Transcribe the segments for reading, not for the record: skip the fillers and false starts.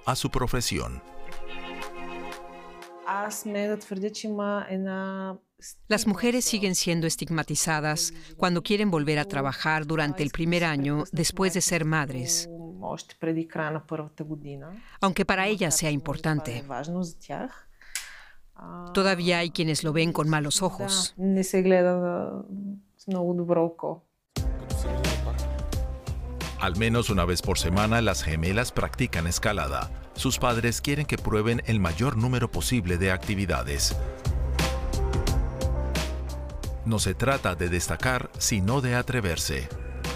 a su profesión. Las mujeres siguen siendo estigmatizadas cuando quieren volver a trabajar durante el primer año después de ser madres, aunque para ellas sea importante. Todavía hay quienes lo ven con malos ojos. Al menos una vez por semana, las gemelas practican escalada. Sus padres quieren que prueben el mayor número posible de actividades. No se trata de destacar, sino de atreverse.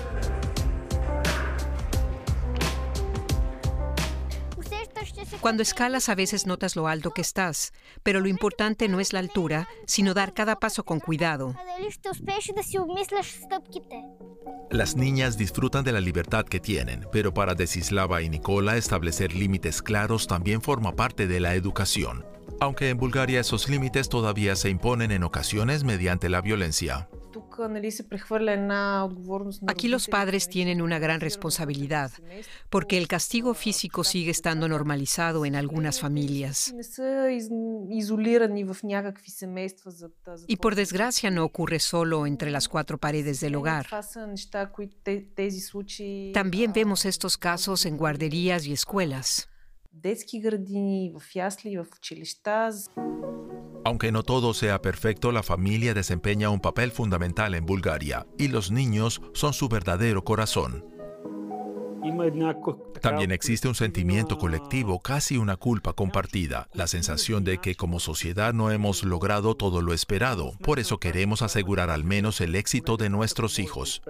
Cuando escalas a veces notas lo alto que estás, pero lo importante no es la altura, sino dar cada paso con cuidado. Las niñas disfrutan de la libertad que tienen, pero para Desislava y Nicola establecer límites claros también forma parte de la educación. Aunque en Bulgaria esos límites todavía se imponen en ocasiones mediante la violencia. Aquí los padres tienen una gran responsabilidad, porque el castigo físico sigue estando normalizado en algunas familias. Y por desgracia no ocurre solo entre las cuatro paredes del hogar. También vemos estos casos en guarderías y escuelas. Aunque no todo sea perfecto, la familia desempeña un papel fundamental en Bulgaria y los niños son su verdadero corazón. También existe un sentimiento colectivo, casi una culpa compartida, la sensación de que como sociedad no hemos logrado todo lo esperado, por eso queremos asegurar al menos el éxito de nuestros hijos.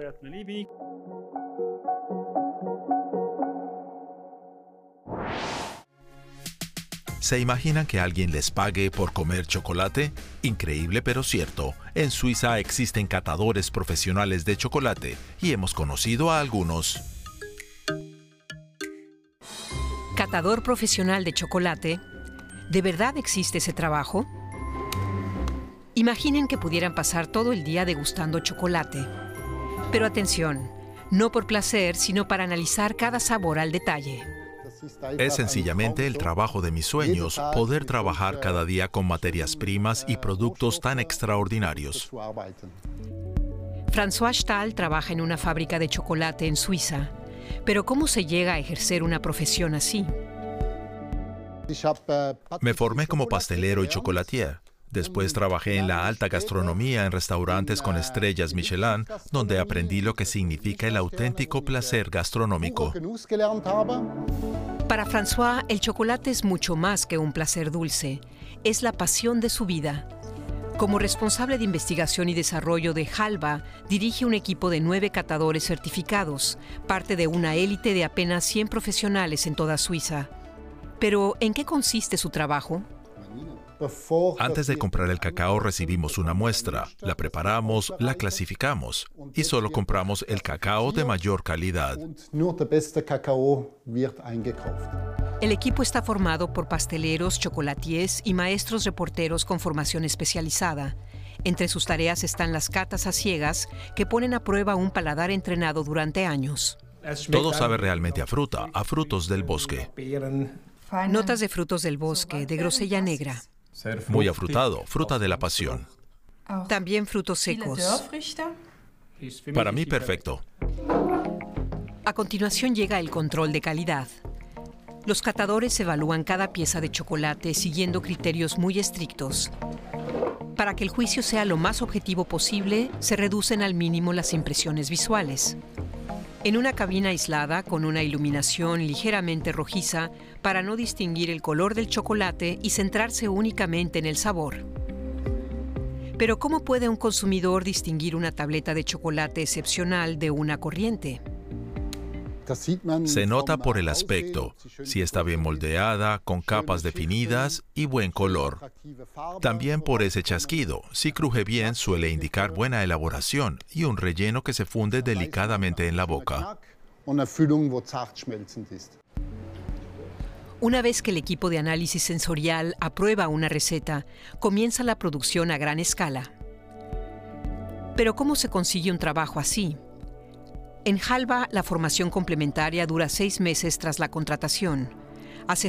¿Se imaginan que alguien les pague por comer chocolate? Increíble pero cierto. En Suiza existen catadores profesionales de chocolate y hemos conocido a algunos. ¿Catador profesional de chocolate? ¿De verdad existe ese trabajo? Imaginen que pudieran pasar todo el día degustando chocolate. Pero atención, no por placer, sino para analizar cada sabor al detalle. Es sencillamente el trabajo de mis sueños, poder trabajar cada día con materias primas y productos tan extraordinarios. François Stahl trabaja en una fábrica de chocolate en Suiza. Pero ¿cómo se llega a ejercer una profesión así? Me formé como pastelero y chocolatier. Después trabajé en la alta gastronomía en restaurantes con estrellas Michelin, donde aprendí lo que significa el auténtico placer gastronómico. Para François, el chocolate es mucho más que un placer dulce. Es la pasión de su vida. Como responsable de investigación y desarrollo de Halva, dirige un equipo de 9 catadores certificados, parte de una élite de apenas 100 profesionales en toda Suiza. Pero, ¿en qué consiste su trabajo? Antes de comprar el cacao recibimos una muestra, la preparamos, la clasificamos y solo compramos el cacao de mayor calidad. El equipo está formado por pasteleros, chocolatiers y maestros reporteros con formación especializada. Entre sus tareas están las catas a ciegas que ponen a prueba un paladar entrenado durante años. Todo sabe realmente a fruta, a frutos del bosque. Notas de frutos del bosque, de grosella negra. Muy afrutado, fruta de la pasión. También frutos secos. Para mí, perfecto. A continuación llega el control de calidad. Los catadores evalúan cada pieza de chocolate siguiendo criterios muy estrictos. Para que el juicio sea lo más objetivo posible, se reducen al mínimo las impresiones visuales. En una cabina aislada con una iluminación ligeramente rojiza para no distinguir el color del chocolate y centrarse únicamente en el sabor. Pero ¿cómo puede un consumidor distinguir una tableta de chocolate excepcional de una corriente? Se nota por el aspecto, si está bien moldeada, con capas definidas y buen color. También por ese chasquido, si cruje bien suele indicar buena elaboración y un relleno que se funde delicadamente en la boca. Una vez que el equipo de análisis sensorial aprueba una receta, comienza la producción a gran escala. Pero ¿cómo se consigue un trabajo así? En Halva, la formación complementaria dura 6 meses tras la contratación.